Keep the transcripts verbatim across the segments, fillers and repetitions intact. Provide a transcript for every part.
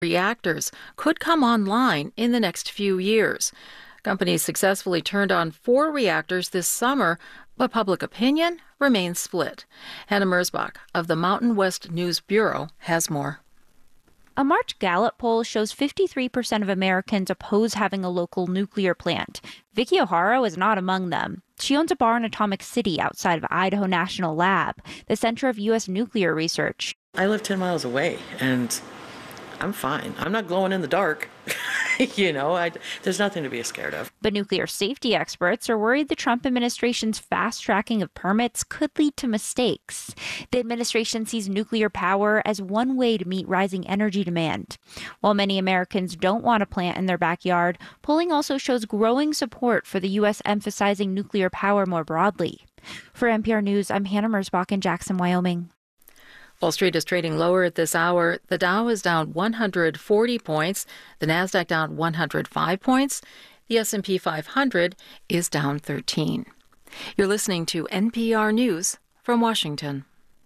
reactors could come online in the next few years. Companies successfully turned on four reactors this summer, but public opinion remains split. Hannah Merzbach of the Mountain West News Bureau has more. A March Gallup poll shows fifty-three percent of Americans oppose having a local nuclear plant. Vicky O'Hara was not among them. She owns a bar in Atomic City outside of Idaho National Lab, the center of U S nuclear research. I live ten miles away, and I'm fine. I'm not glowing in the dark. you know, I, there's nothing to be scared of. But nuclear safety experts are worried the Trump administration's fast tracking of permits could lead to mistakes. The administration sees nuclear power as one way to meet rising energy demand. While many Americans don't want a plant in their backyard, polling also shows growing support for the U S emphasizing nuclear power more broadly. For N P R News, I'm Hannah Merzbach in Jackson, Wyoming. Wall Street is trading lower at this hour. The Dow is down one hundred forty points. The Nasdaq down one hundred five points. The S and P five hundred is down thirteen. You're listening to N P R News from Washington.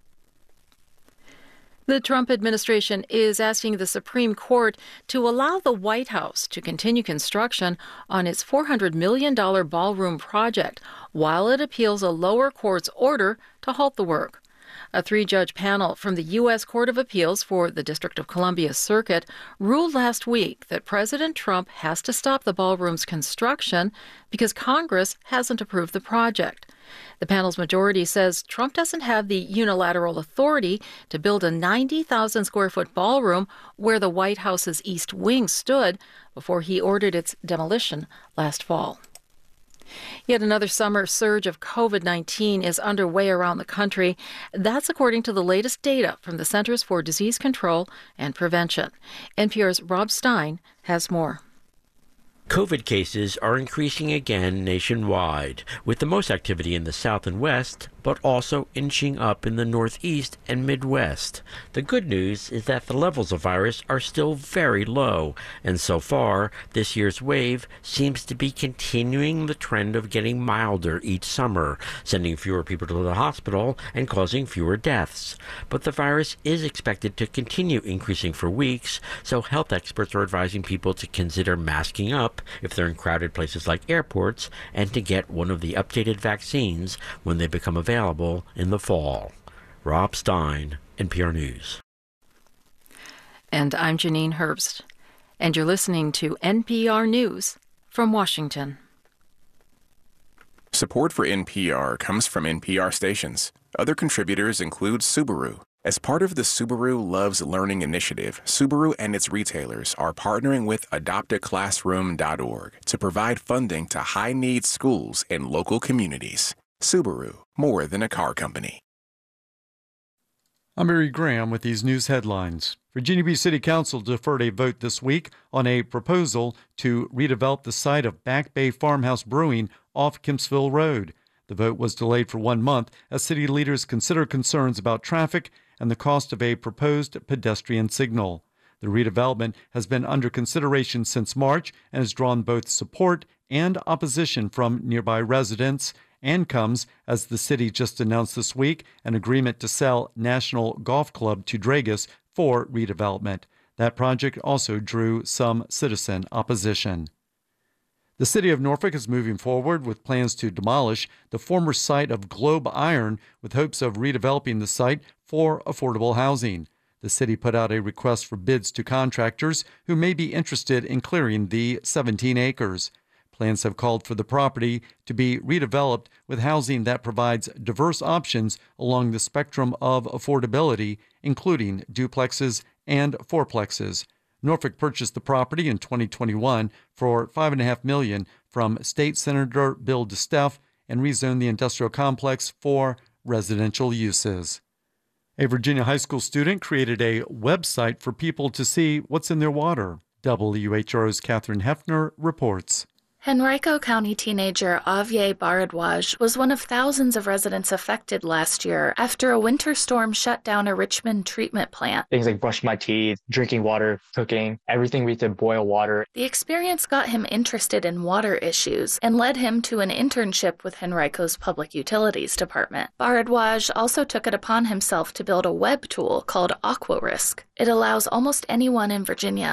The Trump administration is asking the Supreme Court to allow the White House to continue construction on its four hundred million dollars ballroom project while it appeals a lower court's order to halt the work. A three-judge panel from the U S Court of Appeals for the District of Columbia Circuit ruled last week that President Trump has to stop the ballroom's construction because Congress hasn't approved the project. The panel's majority says Trump doesn't have the unilateral authority to build a ninety thousand square foot ballroom where the White House's East Wing stood before he ordered its demolition last fall. Yet another summer surge of COVID nineteen is underway around the country. That's according to the latest data from the Centers for Disease Control and Prevention. N P R's Rob Stein has more. COVID cases are increasing again nationwide, with the most activity in the South and West, but also inching up in the Northeast and Midwest. The good news is that the levels of virus are still very low, and so far, this year's wave seems to be continuing the trend of getting milder each summer, sending fewer people to the hospital and causing fewer deaths. But the virus is expected to continue increasing for weeks, so health experts are advising people to consider masking up if they're in crowded places like airports, and to get one of the updated vaccines when they become available in the fall. Rob Stein, N P R News. And I'm Janine Herbst. And you're listening to N P R News from Washington. Support for N P R comes from N P R stations. Other contributors include Subaru. As part of the Subaru Loves Learning initiative, Subaru and its retailers are partnering with adopt a classroom dot org to provide funding to high-need schools in local communities. Subaru, more than a car company. I'm Mary Graham with these news headlines. Virginia Beach City Council deferred a vote this week on a proposal to redevelop the site of Back Bay Farmhouse Brewing off Kempsville Road. The vote was delayed for one month as city leaders consider concerns about traffic and the cost of a proposed pedestrian signal. The redevelopment has been under consideration since March and has drawn both support and opposition from nearby residents, and comes as the city just announced this week an agreement to sell National Golf Club to Dragus for redevelopment. That project also drew some citizen opposition. The city of Norfolk is moving forward with plans to demolish the former site of Globe Iron with hopes of redeveloping the site for affordable housing. The city put out a request for bids to contractors who may be interested in clearing the seventeen acres. Plans have called for the property to be redeveloped with housing that provides diverse options along the spectrum of affordability, including duplexes and fourplexes. Norfolk purchased the property in twenty twenty-one for five point five million dollars from State Senator Bill DeSteff and rezoned the industrial complex for residential uses. A Virginia high school student created a website for people to see what's in their water. W H R O's Catherine Hefner reports. Henrico County teenager Avier Baradwaj was one of thousands of residents affected last year after a winter storm shut down a Richmond treatment plant. Things like brushing my teeth, drinking water, cooking, everything we had to boil water. The experience got him interested in water issues and led him to an internship with Henrico's Public Utilities Department. Baradwaj also took it upon himself to build a web tool called AquaRisk. It allows almost anyone in Virginia